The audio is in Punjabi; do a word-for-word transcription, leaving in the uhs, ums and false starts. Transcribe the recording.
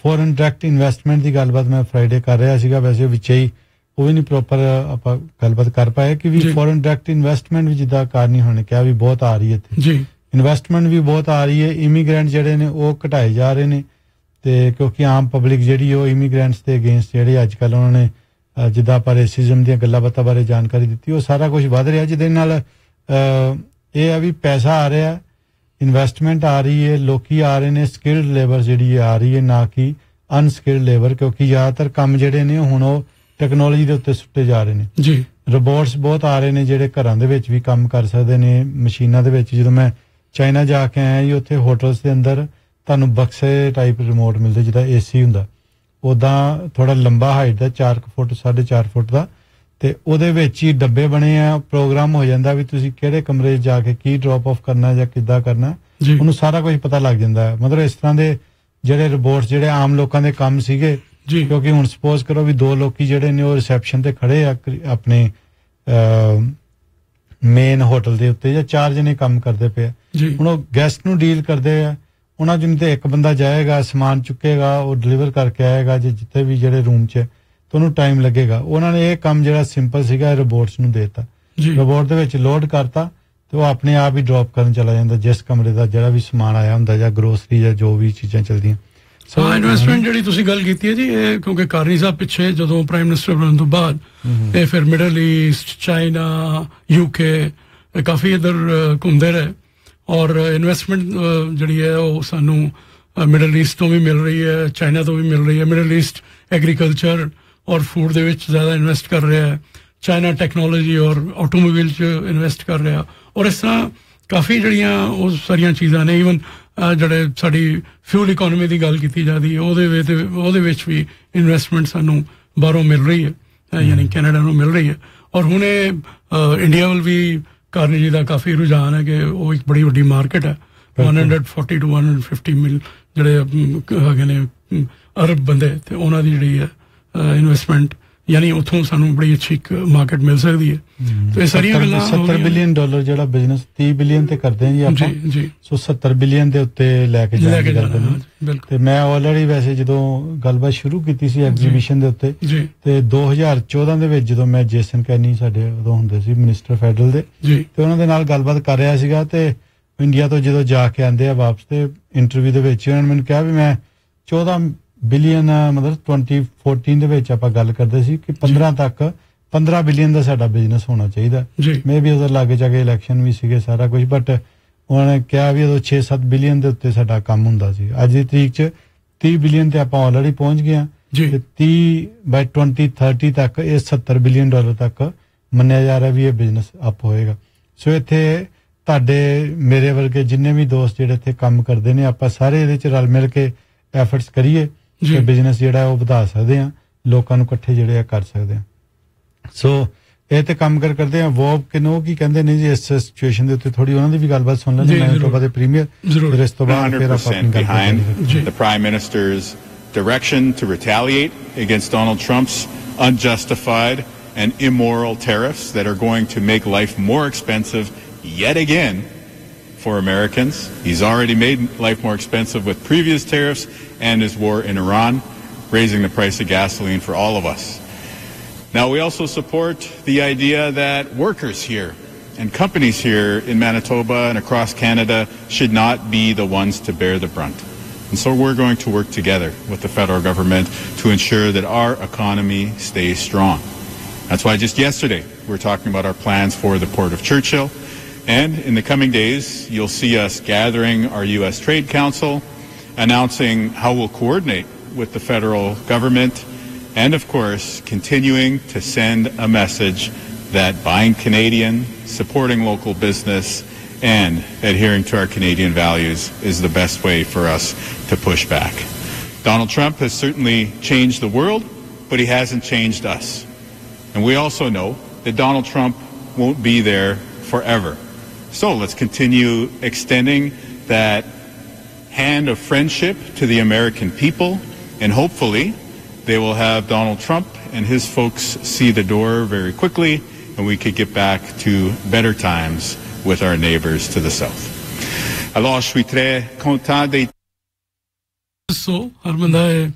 ਫੋਰਨ ਡਾਇਰੈਕਟ ਇਨਵੈਸਟਮੈਂਟ ਦੀ ਗੱਲਬਾਤ ਮੈਂ ਫਰਾਈਡੇ ਕਰ ਰਿਹਾ ਸੀਗਾ ਵੈਸੇ ਵਿੱਚ ਹੀ ਉਹ ਵੀ ਨਹੀਂ ਪ੍ਰੋਪਰ ਆਪਾਂ ਗੱਲਬਾਤ ਕਰ ਪਾਏ ਕਿ ਵੀ ਫੋਰਨ ਡਾਇਰੈਕਟ ਇਨਵੈਸਟਮੈਂਟ ਵੀ ਜਿੱਦਾਂ ਕਰਨੀ ਹੋਣੀ ਕਿਹਾ ਵੀ ਬਹੁਤ ਆ ਰਹੀ ਹੈ ਇੱਥੇ ਜੀ ਇਨਵੈਸਟਮੈਂਟ ਵੀ ਬਹੁਤ ਆ ਰਹੀ ਹੈ ਇਮੀਗ੍ਰੈਂਟ ਜਿਹੜੇ ਨੇ ਉਹ ਘਟਾਏ ਜਾ ਰਹੇ ਨੇ ਤੇ ਕਿਉਂਕਿ ਆਮ ਪਬਲਿਕ ਜਿਹੜੀ ਉਹ ਇਮੀਗ੍ਰੈਂਟਸ ਦੇ ਅਗੇਂਸਟ ਜਿਹੜੇ ਅੱਜ ਕੱਲ੍ਹ ਉਹਨਾਂ ਨੇ ਜਿੱਦਾਂ ਆਪਾਂ ਰੇਸਿਜ਼ਮ ਦੀਆਂ ਗੱਲਾਂ ਬਾਤਾਂ ਬਾਰੇ ਜਾਣਕਾਰੀ ਦਿੱਤੀ ਉਹ ਸਾਰਾ ਕੁਝ ਵੱਧ ਰਿਹਾ ਜਿਹਦੇ ਨਾਲ ਇਹ ਆ ਵੀ ਪੈਸਾ ਆ ਰਿਹਾ ਇਨਵੈਸਟਮੈਂਟ ਆ ਰਹੀ ਹੈ ਲੋਕੀ ਆ ਰਹੇ ਨੇ ਸਕਿਲਡ ਲੇਬਰ ਜਿਹੜੀ ਆ ਰਹੀ ਹੈ ਨਾ ਕਿ ਅਨਸਕਿਲਡ ਲੇਬਰ ਕਿਉਂਕਿ ਜ਼ਿਆਦਾਤਰ ਕੰਮ ਜਿਹੜੇ ਨੇ ਹੁਣ ਉਹ ਟੈਕਨੋਲੋਜੀ ਦੇ ਉੱਤੇ ਸੁੱਟੇ ਜਾ ਰਹੇ ਨੇ ਜੀ ਰੋਬੋਟਸ ਬਹੁਤ ਆ ਰਹੇ ਨੇ ਜਿਹੜੇ ਘਰਾਂ ਦੇ ਵਿੱਚ ਵੀ ਕੰਮ ਕਰ ਸਕਦੇ ਨੇ ਮਸ਼ੀਨਾਂ ਦੇ ਵਿੱਚ ਜਦੋਂ ਮੈਂ ਚਾਈਨਾ ਜਾ ਕੇ ਆਇਆ ਜੀ ਉੱਥੇ ਹੋਟਲਸ ਦੇ ਅੰਦਰ ਤੁਹਾਨੂੰ ਬਕਸੇ ਟਾਈਪ ਰਿਮੋਟ ਮਿਲਦੇ ਜਿੱਦਾਂ ਏਸੀ ਹੁੰਦਾ ਉੱਦਾਂ ਥੋੜਾ ਲੰਬਾ ਹਾਈਟ ਦਾ ਚਾਰ ਫੁੱਟ ਸਾਢੇ ਚਾਰ ਫੁੱਟ ਦਾ ਤੇ ਉਹਦੇ ਵਿੱਚ ਹੀ ਡੱਬੇ ਬਣੇ ਆ ਪ੍ਰੋਗਰਾਮ ਹੋ ਜਾਂਦਾ ਵੀ ਤੁਸੀਂ ਕਿਹੜੇ ਕਮਰੇ 'ਚ ਜਾ ਕੇ ਕੀ ਡ੍ਰੌਪ ਆਫ ਕਰਨਾ ਜਾਂ ਕਿੱਦਾਂ ਕਰਨਾ ਉਹਨੂੰ ਸਾਰਾ ਕੁਝ ਪਤਾ ਲੱਗ ਜਾਂਦਾ ਮਤਲਬ ਇਸ ਤਰ੍ਹਾਂ ਦੇ ਜਿਹੜੇ ਰੋਬੋਟਸ ਜਿਹੜੇ ਆਮ ਲੋਕਾਂ ਦੇ ਕੰਮ ਸੀਗੇ ਕਿਉਂਕਿ ਹੁਣ ਸਪੋਜ਼ ਕਰੋ ਵੀ ਦੋ ਲੋਕੀ ਜਿਹੜੇ ਨੇ ਉਹ ਰਿਸੈਪਸ਼ਨ ਤੇ ਖੜੇ ਆ ਆਪਣੇ ਮੇਨ ਹੋਟਲ ਦੇ ਉੱਤੇ ਜਾਂ ਚਾਰ ਜਣੇ ਕੰਮ ਕਰਦੇ ਪਏ ਹੁਣ ਉਹ ਗੈਸਟ ਨੂੰ ਡੀਲ ਕਰਦੇ ਆ ਉਹਨਾਂ ਜਿੰਨ ਤੇ ਇੱਕ ਬੰਦਾ ਜਾਏਗਾ ਸਮਾਨ ਚੁੱਕੇਗਾ ਉਹ ਡਿਲੀਵਰ ਕਰਕੇ ਆਏਗਾ ਜੇ ਜਿੱਥੇ ਵੀ ਜਿਹੜੇ ਰੂਮ 'ਚ ਤਾਂ ਉਹਨੂੰ ਟਾਈਮ ਲੱਗੇਗਾ ਉਹਨਾਂ ਨੇ ਇਹ ਕੰਮ ਜਿਹੜਾ ਸਿੰਪਲ ਸੀਗਾ ਰੋਬੋਟਸ ਨੂੰ ਦੇਤਾ ਰੋਬੋਟ ਦੇ ਵਿੱਚ ਲੋਡ ਕਰਤਾ ਤੇ ਉਹ ਆਪਣੇ ਆਪ ਹੀ ਡ੍ਰੌਪ ਕਰਨ ਚਲਾ ਜਾਂਦਾ ਜਿਸ ਕਮਰੇ ਦਾ ਜਿਹੜਾ ਵੀ ਸਮਾਨ ਆਇਆ ਹੁੰਦਾ ਜਾਂ ਗਰੋਸਰੀ ਜਾਂ ਜੋ ਵੀ ਚੀਜ਼ਾਂ ਚੱਲਦੀਆਂ ਸੋ ਇਨਵੈਸਟਮੈਂਟ ਜਿਹੜੀ ਤੁਸੀਂ ਗੱਲ ਕੀਤੀ ਹੈ ਜੀ ਇਹ ਕਿਉਂਕਿ ਕਾਰਨੀ ਸਾਹਿਬ ਪਿੱਛੇ ਜਦੋਂ ਪ੍ਰਾਈਮ ਮਿਨਿਸਟਰ ਬਣਨ ਤੋਂ ਬਾਅਦ ਇਹ ਫਿਰ ਮਿਡਲ ਈਸਟ ਚਾਈਨਾ ਯੂਕੇ ਕਾਫੀ ਇੱਧਰ ਘੁੰਮਦੇ ਰਹੇ ਔਰ ਇਨਵੈਸਟਮੈਂਟ ਜਿਹੜੀ ਹੈ ਉਹ ਸਾਨੂੰ ਮਿਡਲ ਈਸਟ ਤੋਂ ਵੀ ਮਿਲ ਰਹੀ ਹੈ ਚਾਈਨਾ ਤੋਂ ਵੀ ਮਿਲ ਰਹੀ ਹੈ ਮਿਡਲ ਈਸਟ ਐਗਰੀਕਲਚਰ ਔਰ ਫੂਡ ਦੇ ਵਿੱਚ ਜ਼ਿਆਦਾ ਇਨਵੈਸਟ ਕਰ ਰਿਹਾ ਹੈ ਚਾਈਨਾ ਟੈਕਨੋਲੋਜੀ ਔਰ ਆਟੋਮੋਬਾਈਲ 'ਚ ਇਨਵੈਸਟ ਕਰ ਰਿਹਾ ਔਰ ਇਸ ਤਰ੍ਹਾਂ ਕਾਫੀ ਜਿਹੜੀਆਂ ਉਹ ਸਾਰੀਆਂ ਚੀਜ਼ਾਂ ਨੇ ਈਵਨ ਜਿਹੜੇ ਸਾਡੀ ਫਿਊਲ ਇਕੋਨਮੀ ਦੀ ਗੱਲ ਕੀਤੀ ਜਾਂਦੀ ਹੈ ਉਹਦੇ ਵਿੱਚ ਉਹਦੇ ਵਿੱਚ ਵੀ ਇਨਵੈਸਟਮੈਂਟ ਸਾਨੂੰ ਬਾਹਰੋਂ ਮਿਲ ਰਹੀ ਹੈ ਯਾਨੀ ਕੈਨੇਡਾ ਨੂੰ ਮਿਲ ਰਹੀ ਹੈ ਔਰ ਹੁਣ ਇਹ ਇੰਡੀਆ ਵੱਲ ਵੀ ਕਾਰਨੀ ਜੀ ਦਾ ਕਾਫੀ ਰੁਝਾਨ ਹੈ ਕਿ ਉਹ ਇੱਕ ਬੜੀ ਵੱਡੀ ਮਾਰਕੀਟ ਹੈ one forty to one fifty ਮਿਲ ਜਿਹੜੇ ਹੈਗੇ ਨੇ ਅਰਬ ਬੰਦੇ ਤੇ ਉਹਨਾਂ ਦੀ ਜਿਹੜੀ ਹੈ ਇਨਵੈਸਟਮੈਂਟ ਯਾਨੀ ਉੱਥੋਂ ਸਾਨੂੰ ਬੜੀ ਅੱਛੀ ਮਾਰਕੀਟ ਮਿਲ ਸਕਦੀ ਹੈ ਤੇ ਇਹ ਸਾਰੀਆਂ ਗੱਲਾਂ ਸੱਤਰ ਬਿਲੀਅਨ ਡਾਲਰ ਜਿਹੜਾ ਬਿਜ਼ਨਸ ਤੀਹ ਬਿਲੀਅਨ ਤੇ ਕਰਦੇ ਜੀ ਆਪਾਂ ਜੀ ਜੀ ਸੋ ਸੱਤਰ ਬਿਲੀਅਨ ਦੇ ਉੱਤੇ ਲੈ ਕੇ ਜਾਣਾ ਕਰਦੇ ਨੇ ਤੇ ਮੈਂ ਆਲਰੇਡੀ ਵੈਸੇ ਜਦੋਂ ਗੱਲਬਾਤ ਸ਼ੁਰੂ ਕੀਤੀ ਸੀ ਐਗਜ਼ੀਬਿਸ਼ਨ ਦੇ ਉੱਤੇ ਤੇ ਦੋ ਹਜ਼ਾਰ ਚੌਦਾਂ ਦੇ ਵਿੱਚ ਜਦੋਂ ਮੈਂ ਜੇਸਨ ਕੈਨੀ ਸਾਡੇ ਉਦੋਂ ਹੁੰਦੇ ਸੀ ਮਿਨਿਸਟਰ ਫੈਡਰਲ ਦੇ ਤੇ ਉਹਨਾਂ ਦੇ ਨਾਲ ਗੱਲਬਾਤ ਕਰ ਰਿਹਾ ਸੀਗਾ ਤੇ ਇੰਡੀਆ ਤੋਂ ਜਦੋਂ ਜਾ ਕੇ ਆਂਦੇ ਆ ਵਾਪਸ ਤੇ ਇੰਟਰਵਿਊ ਦੇ ਵਿੱਚ ਉਹਨਾਂ ਨੇ ਮੈਨੂੰ ਕਿਹਾ ਵੀ ਮੈਂ ਚੌਦਾਂ ਬਿਲੀਅਨ ਮਤਲਬ twenty fourteen ਦੇ ਵਿੱਚ ਆਪਾਂ ਗੱਲ ਕਰਦੇ ਸੀ ਕਿ ਪੰਦਰਾਂ ਤੱਕ ਪੰਦਰਾਂ ਬਿਲੀਅਨ ਦਾ ਸਾਡਾ ਬਿਜ਼ਨਸ ਹੋਣਾ ਚਾਹੀਦਾ ਮੇ ਵੀ ਉਧਰ ਲਾਗੇ ਜਾ ਕੇ ਇਲੈਕਸ਼ਨ ਵੀ ਸੀਗੇ ਸਾਰਾ ਕੁਝ ਬਟ ਉਹਨਾਂ ਨੇ ਕਿਹਾ ਵੀ ਉਦੋਂ ਛੇ ਸੱਤ ਬਿਲੀਅਨ ਦੇ ਉੱਤੇ ਸਾਡਾ ਕੰਮ ਹੁੰਦਾ ਸੀ ਅੱਜ ਦੀ ਤਰੀਕ 'ਚ ਤੀਹ ਬਿਲੀਅਨ ਤੇ ਆਪਾਂ ਆਲਰੇਡੀ ਪਹੁੰਚ ਗਏ ਹਾਂ ਤੇ ਤੀਹ ਬਾਈ twenty thirty ਤੱਕ ਇਹ ਸੱਤਰ ਬਿਲੀਅਨ ਡਾਲਰ ਤੱਕ ਮੰਨਿਆ ਜਾ ਰਿਹਾ ਵੀ ਇਹ ਬਿਜ਼ਨਸ ਅਪ ਹੋਏਗਾ ਸੋ ਇੱਥੇ ਤੁਹਾਡੇ ਮੇਰੇ ਵਰਗੇ ਜਿੰਨੇ ਵੀ ਦੋਸਤ ਜਿਹੜੇ ਇੱਥੇ ਕੰਮ ਕਰਦੇ ਨੇ ਆਪਾਂ ਸਾਰੇ ਇਹਦੇ 'ਚ ਰਲ ਮਿਲ ਕੇ ਐਫਰਟਸ ਕਰੀਏ ਕਿ ਬਿਜ਼ਨਸ ਜਿਹੜਾ ਉਹ ਵਧਾ ਸਕਦੇ ਆ ਲੋਕਾਂ ਨੂੰ ਇਕੱਠੇ ਜਿਹੜੇ ਆ ਕਰ ਸਕਦੇ ਆ ਸੋ ਇਹ ਤੇ ਕੰਮ ਕਰ ਕਰਦੇ ਆ ਵੋਬ ਕਿਨੋ ਕੀ ਕਹਿੰਦੇ ਨੇ ਜੀ ਇਸ ਸਿਚੁਏਸ਼ਨ ਦੇ ਉੱਤੇ ਥੋੜੀ ਉਹਨਾਂ ਦੀ ਵੀ ਗੱਲਬਾਤ ਸੁਣ ਲੈਂਦੇ ਮੈਂ ਤੋਂ ਬਾਅਦ ਪ੍ਰੀਮੀਅਰ ਫਿਰ ਇਸ ਤੋਂ ਬਾਅਦ ਫਿਰ ਆਪਾਂ ਆਪਣੀ ਗੱਲ ਕਰਾਂਗੇ the prime minister's direction to retaliate against Donald Trump's unjustified and immoral tariffs that are going to make life more expensive yet again for Americans. He's already made life more expensive with previous tariffs and his war in Iran, raising the price of gasoline for all of us. Now, we also support the idea that workers here and companies here in Manitoba and across Canada should not be the ones to bear the brunt. And so we're going to work together with the federal government to ensure that our economy stays strong. That's why just yesterday we were talking about our plans for the Port of Churchill. And in the coming days, you'll see us gathering our U S Trade Council, announcing how we'll coordinate with the federal government, and of course, continuing to send a message that buying Canadian, supporting local business, and adhering to our Canadian values is the best way for us to push back. Donald Trump has certainly changed the world, but he hasn't changed us. And we also know that Donald Trump won't be there forever. So let's continue extending that hand of friendship to the American people, and hopefully they will have Donald Trump and his folks see the door very quickly, and we could get back to better times with our neighbors to the south. Alors, je suis très content d'être... So, Armanda